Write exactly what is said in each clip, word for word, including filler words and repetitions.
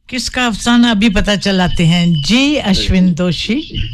किसका अफसाना अभी पता चलाते हैं जी अश्विन दोषी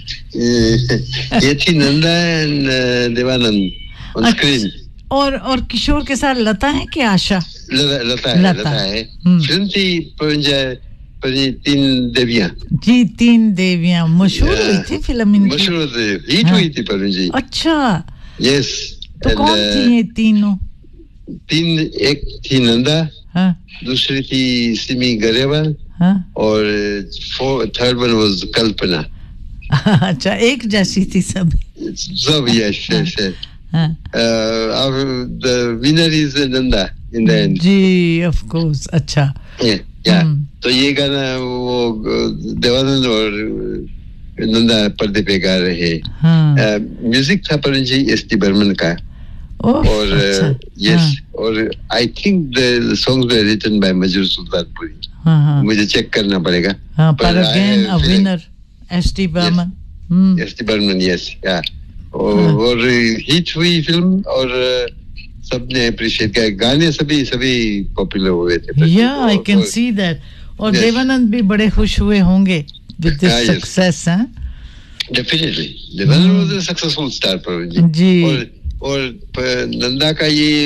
ये थी Nanda and Devanand on screen और और किशोर के साथ लता है कि आशा लता लता है लता, लता है फिल्म थी पंजाब पर तीन देवियां जी तीन देवियां मशहूर हुई थी फिल्म इनकी मशहूर थी हिट हुई थी पर जी अच्छा यस तो कौन थी ये तीनों तीन एक थी नंदा हाँ दूसरी थी सिमी गरेवाल हाँ और थर्ड वन वाज कल्पना अच्छा एक जैसी थी सब सब यस यस हाँ the winner is Nanda in the end ji of course अच्छा या तो ये गाना वो देवानंद और नंदा पर्दे पे गा रहे हैं म्यूजिक था पर जी एस टी बर्मन का और यस और I think the songs were written by मजरूर Sultanpuri मुझे चेक करना पड़ेगा पर again a winner S T Burman S T Burman yes या और हिट हुई फिल्म और सबने अप्रिशिएट किया गाने सभी सभी पॉपुलर हुए थे या आई कैन सी दैट और देवानंद भी बड़े खुश हुए होंगे विद दिस सक्सेस हैं definitely Devanand was a successful star पर जी और और नंदा का ये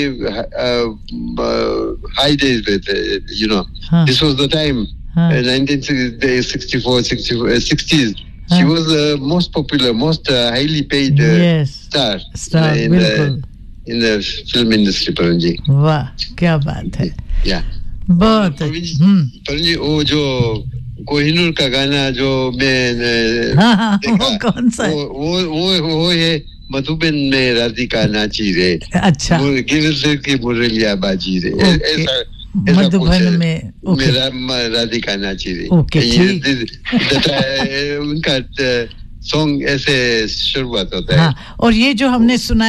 हाई डेज पे थे you know this was the time nineteen sixty-four sixties she was the most popular most uh, highly paid uh, yes. star star in बिल्कुल the, in the film industry परम जी वाह क्या बात है या बहुत हम्म परम जी वो जो कोहिनूर का गाना जो मैं हाँ हाँ वो कौन सा वो वो वो वो है मधुबन में राधिका नाची रे अच्छा गिरधर की मुरलिया बाजी रे ऐसा मधुबन में मेरा राधिका नाची रे ओके उनका सॉन्ग ऐसे शुरुआत होता है हाँ और ये जो हमने सुना